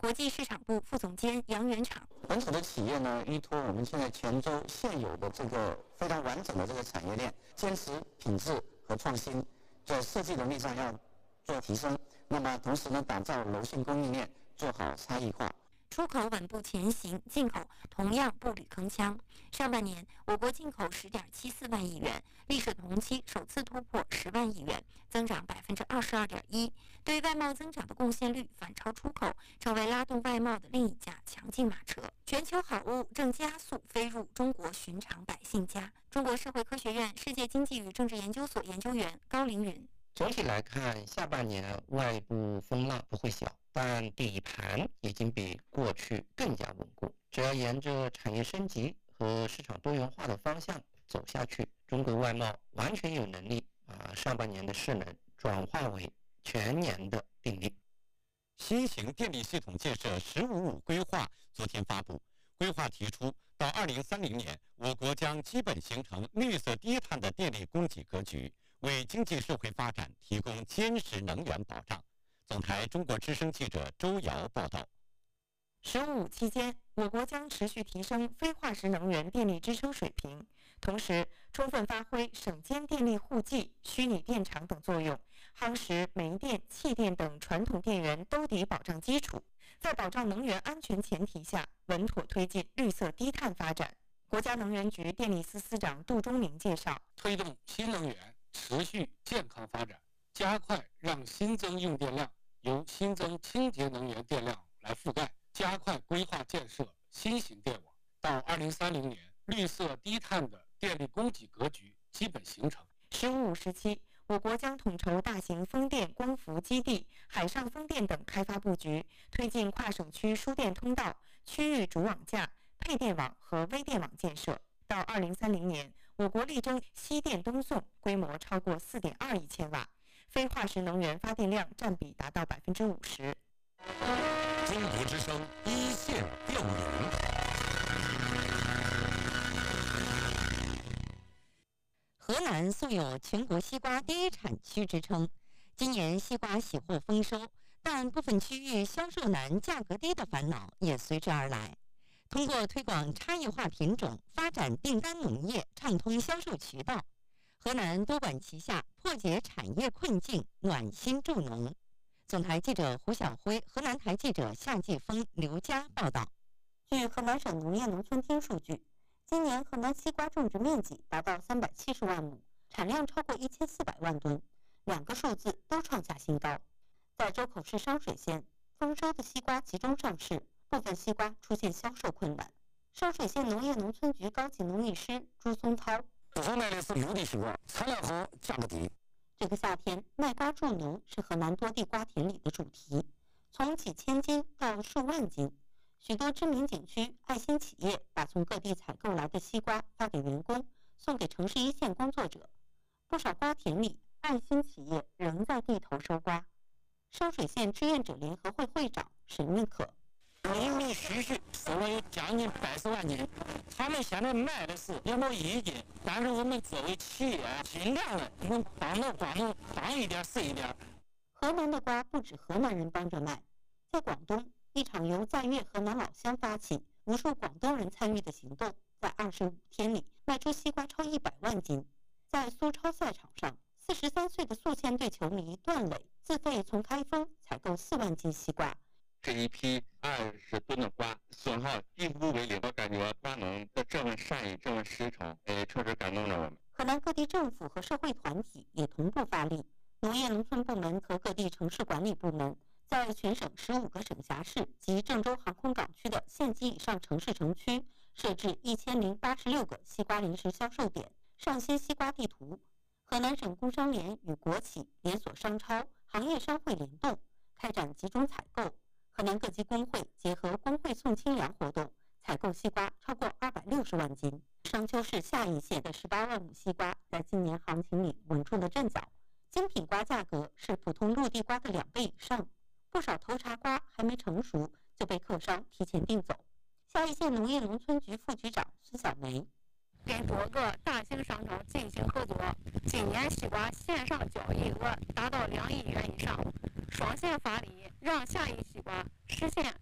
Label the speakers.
Speaker 1: 国际市场部副总监杨元厂，
Speaker 2: 本土的企业呢，依托我们现在泉州现有的这个非常完整的这个产业链，坚持品质和创新，在设计能力上要做提升。那么同时呢，打造柔性供应链，做好差异化。
Speaker 1: 出口稳步前行，进口同样步履铿锵。上半年，我国进口10.74万亿元，历史同期首次突破10万亿元，增长22.1%。对外贸增长的贡献率反超出口，成为拉动外贸的另一架强劲马车。全球好物正加速飞入中国寻常百姓家。中国社会科学院世界经济与政治研究所研究员高凌云。
Speaker 3: 总体来看，下半年外部风浪不会小，但底盘已经比过去更加稳固。只要沿着产业升级和市场多元化的方向走下去，中国外贸完全有能力把上半年的势能转化为全年的定力。
Speaker 4: 新型电力系统建设“15+5”规划昨天发布，规划提出，到2030年，我国将基本形成绿色低碳的电力供给格局，为经济社会发展提供坚实能源保障。总台中国之声记者周瑶报道。
Speaker 1: 15期间，我国将持续提升非化石能源电力支撑水平，同时充分发挥省间电力互济、虚拟电厂等作用，夯实煤电、气电等传统电源兜底保障基础，在保障能源安全前提下，稳妥推进绿色低碳发展。国家能源局电力司司长杜忠明介绍，
Speaker 5: 推动新能源持续健康发展，加快让新增用电量由新增清洁能源电量来覆盖，加快规划建设新型电网。到2030年，绿色低碳的电力供给格局基本形成。
Speaker 1: 15时期，我国将统筹大型风电光伏基地、海上风电等开发布局，推进跨省区输电通道、区域主网架、配电网和微电网建设。到2030年，我国力争西电东送，规模超过4.2亿千瓦，非化石能源发电量占比达到50%。
Speaker 4: 中国之声一线调研。
Speaker 6: 河南素有全国西瓜第一产区之称，今年西瓜喜获丰收，但部分区域销售难、价格低的烦恼也随之而来。通过推广差异化品种，发展订单农业，畅通销售渠道，河南多管齐下，破解产业困境，暖心助农。总台记者胡晓辉、河南台记者夏继峰、刘佳报道。
Speaker 1: 据河南省农业农村厅数据，今年河南西瓜种植面积达到370万亩，产量超过1400万吨，两个数字都创下新高。在周口市商水县，丰收的西瓜集中上市，部分西瓜出现销售困难。商水县农业农村局高级农艺师朱松涛：
Speaker 2: 我卖的是有的西瓜，产量好，价格低。
Speaker 1: 这个夏天，卖瓜助农是河南多地瓜田里的主题，从几千斤到数万斤。许多知名景区、爱心企业把从各地采购来的西瓜发给员工，送给城市一线工作者。不少瓜田里，爱心企业仍在地头收瓜。商水县志愿者联合会会长沈运可：
Speaker 2: 陆陆续续收了有将近80万斤，他们现在卖的是2.1斤，但是我们作为企业，尽量的能帮着帮一点是一点。河南的瓜不止河南人帮着卖，在广东，一场由在粤河南老乡发起、无数广东人参与的行动，在25天里卖出西瓜超100万斤。在苏超赛场上，43岁的宿迁队球迷段磊自费从开封采购4万斤西瓜。
Speaker 7: 这一批20吨的瓜损耗几乎为零，我感觉瓜农的这份善意、这份实诚，确实感动了我们。
Speaker 1: 河南各地政府和社会团体也同步发力，农业农村部门和各地城市管理部门在全省15个省辖市及郑州航空港区的县级以上城市城区设置1086个西瓜临时销售点，上新西瓜地图。河南省工商联与国企、连锁商超、行业商会联动，开展集中采购。河南各级工会结合工会送清粮活动，采购西瓜超过260万斤。商丘市夏邑县的18万亩西瓜在今年行情里稳住了阵脚，精品瓜价格是普通陆地瓜的2倍以上，不少头茬瓜还没成熟就被客商提前订走。夏邑县农业农村局副局长孙小梅：
Speaker 8: 跟多个大型商超进行合作，今年西瓜线上交易额达到2亿元以上，双线发力，让夏邑西瓜实现